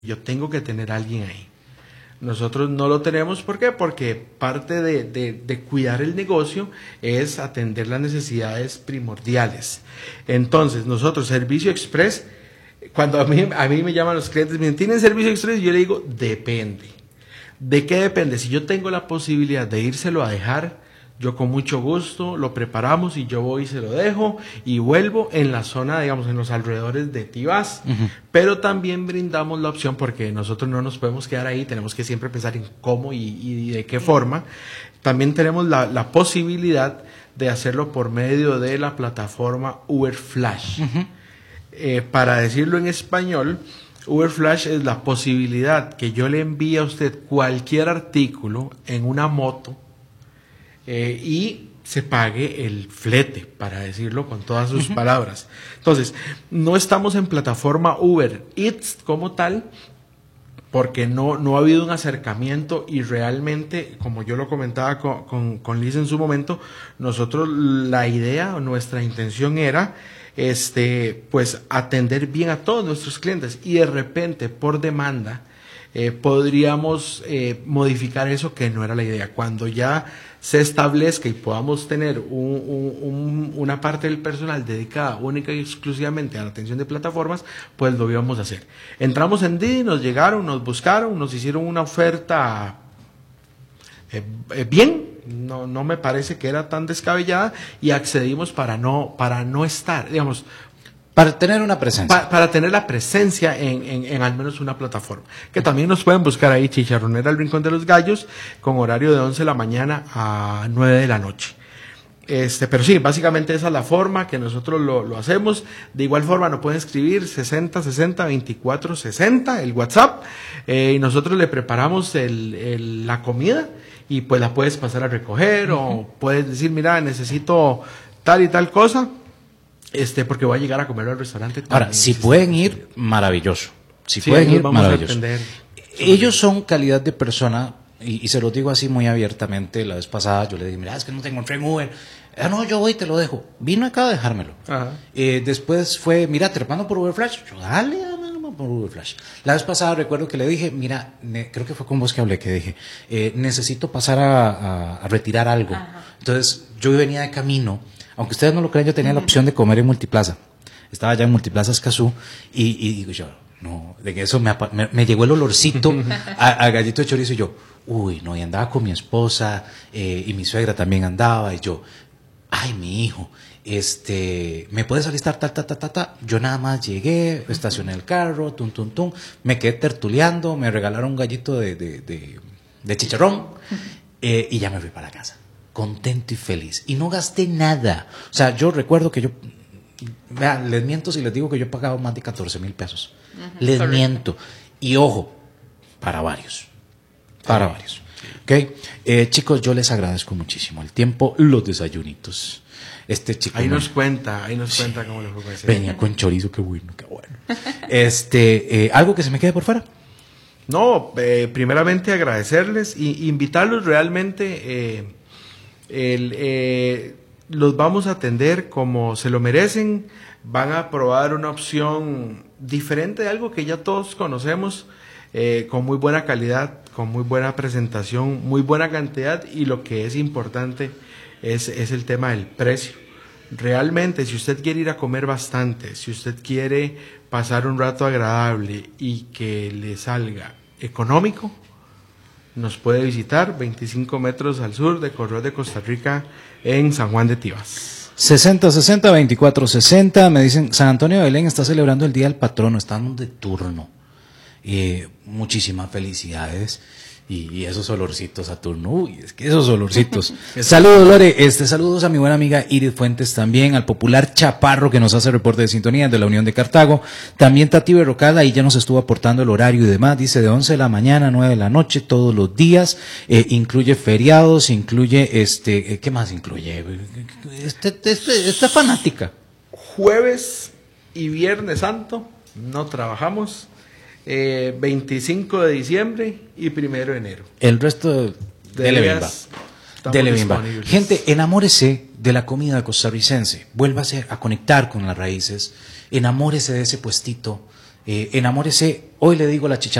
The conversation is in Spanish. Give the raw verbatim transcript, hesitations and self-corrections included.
yo tengo que tener a alguien ahí. Nosotros no lo tenemos, ¿por qué? Porque parte de, de, de cuidar el negocio es atender las necesidades primordiales. Entonces, nosotros, Servicio Express, cuando a mí, a mí me llaman los clientes, me dicen, ¿tienen Servicio Express? Yo le digo, depende. ¿De qué depende? Si yo tengo la posibilidad de írselo a dejar, yo con mucho gusto lo preparamos y yo voy y se lo dejo y vuelvo en la zona, digamos, en los alrededores de Tibás. Uh-huh. Pero también brindamos la opción, porque nosotros no nos podemos quedar ahí, tenemos que siempre pensar en cómo y, y de qué forma. También tenemos la, la posibilidad de hacerlo por medio de la plataforma Uber Flash. Uh-huh. Eh, para decirlo en español, Uber Flash es la posibilidad que yo le envíe a usted cualquier artículo en una moto, Eh, y se pague el flete, para decirlo con todas sus uh-huh. palabras. Entonces, no estamos en plataforma Uber Eats como tal, porque no, no ha habido un acercamiento, y realmente, como yo lo comentaba con, con, con Liz en su momento, nosotros la idea o nuestra intención era este, pues atender bien a todos nuestros clientes, y de repente por demanda eh, podríamos eh, modificar eso, que no era la idea. Cuando ya se establezca y podamos tener un, un, un, una parte del personal dedicada única y exclusivamente a la atención de plataformas, pues lo íbamos a hacer. Entramos en Didi, nos llegaron, nos buscaron, nos hicieron una oferta eh, eh, bien, no, no me parece que era tan descabellada, y accedimos para no, para no estar, digamos, para tener una presencia. Pa, para tener la presencia en, en, en al menos una plataforma. Que también nos pueden buscar ahí, Chicharronera El Rincón de los Gallos, con horario de once de la mañana a nueve de la noche. Este, pero sí, básicamente esa es la forma que nosotros lo, lo hacemos. De igual forma nos pueden escribir sesenta sesenta veinticuatro sesenta, el WhatsApp, eh, y nosotros le preparamos el, el, la comida, y pues la puedes pasar a recoger, uh-huh. o puedes decir, mira, necesito tal y tal cosa, Este, porque voy a llegar a comer al restaurante. Ahora, si pueden ir, maravilloso. Si sí, pueden ir, maravilloso. Ellos son calidad de persona, y, y se lo digo así muy abiertamente. La vez pasada yo le dije, mira, es que no te encontré en Uber. Ah, no, yo voy y te lo dejo. Vino acá a dejármelo. Eh, después fue, mira, te lo mando por Uber Flash. Yo, dale, dale, por Uber Flash. La vez pasada recuerdo que le dije, mira, ne, creo que fue con vos que hablé, que dije, eh, necesito pasar a, a, a retirar algo. Ajá. Entonces, yo venía de camino. Aunque ustedes no lo crean, yo tenía la opción de comer en Multiplaza. Estaba ya en Multiplaza Escazú, y, y digo yo, no, de eso me, me, me llegó el olorcito a, a gallito de chorizo, y yo, uy, no, y andaba con mi esposa, eh, y mi suegra también andaba, y yo, ay, mi hijo, este, ¿me puedes alistar ta, ta, ta, ta, ta? Yo nada más llegué, estacioné el carro, tum, tum, tum, me quedé tertuleando, me regalaron un gallito de, de, de, de chicharrón, eh, y ya me fui para la casa. Contento y feliz, y no gasté nada. O sea, yo recuerdo que yo, vean, les miento si les digo que yo he pagado más de catorce mil pesos. Uh-huh, les correcto. miento. Y ojo, para varios, para sí. varios. ¿Okay? Eh, chicos, yo les agradezco muchísimo el tiempo, los desayunitos. Este chico ahí me... nos cuenta, ahí nos sí. cuenta cómo le fue con ese. Venía con chorizo, qué bueno, qué bueno. Este, eh, algo que se me quede por fuera. No, eh, primeramente agradecerles y invitarlos realmente. Eh, El, eh, los vamos a atender como se lo merecen. Van a probar una opción diferente de algo que ya todos conocemos, eh, con muy buena calidad, con muy buena presentación, muy buena cantidad, y lo que es importante es, es el tema del precio. Realmente, si usted quiere ir a comer bastante, si usted quiere pasar un rato agradable y que le salga económico, nos puede visitar veinticinco metros al sur de Correo de Costa Rica, en San Juan de Tibás. sesenta sesenta veinticuatro sesenta. Me dicen, San Antonio de Belén está celebrando el Día del Patrono, estamos de turno. Eh, muchísimas felicidades. Y, y esos olorcitos a turno, uy, es que esos olorcitos. Saludos, Lore, este, saludos a mi buena amiga Iris Fuentes también, al popular Chaparro que nos hace reporte de sintonía de la Unión de Cartago, también Tati Berrocal, ahí ya nos estuvo aportando el horario y demás, dice de once de la mañana a nueve de la noche, todos los días, eh, incluye feriados, incluye, este, eh, ¿qué más incluye? Este, este, esta fanática. Jueves y Viernes Santo no trabajamos. Eh, veinticinco de diciembre y primero de enero. El resto de, de Levimba. De Levimba. Gente, enamórese de la comida costarricense. Vuélvase a conectar con las raíces. Enamórese de ese puestito. Eh, enamórese, hoy le digo la chicharra.